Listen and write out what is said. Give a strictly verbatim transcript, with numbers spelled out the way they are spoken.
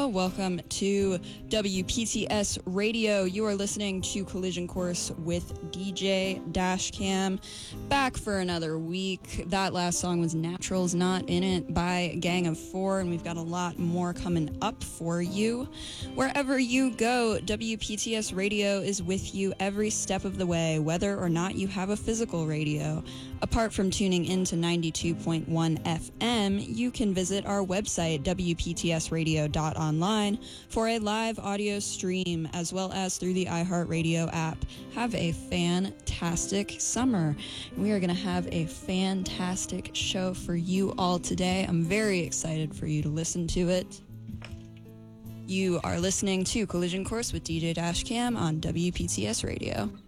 Welcome to W P T S Radio. You are listening to Collision Course with D J Dashcam. Back for another week. That last song was Naturals Not In It by Gang of Four, and we've got a lot more coming up for you. Wherever you go, W P T S Radio is with you every step of the way, whether or not you have a physical radio. Apart from tuning in to ninety-two point one F M, you can visit our website, W P T S radio dot online, for a live audio stream, as well as through the iHeartRadio app. Have a fantastic summer. We are going to have a fantastic show for you all today. I'm very excited for you to listen to it. You are listening to Collision Course with D J Dashcam on W P T S Radio.